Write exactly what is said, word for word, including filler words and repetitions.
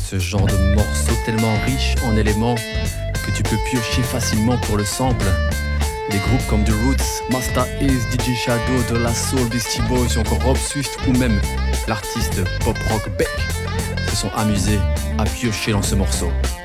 Ce genre de morceau tellement riche en éléments que tu peux piocher facilement pour le sample. Des groupes comme The Roots, Master Ace, D J Shadow, De La Soul, Beastie Boys ou encore Rob Swift ou même l'artiste pop rock Beck se sont amusés à piocher dans ce morceau.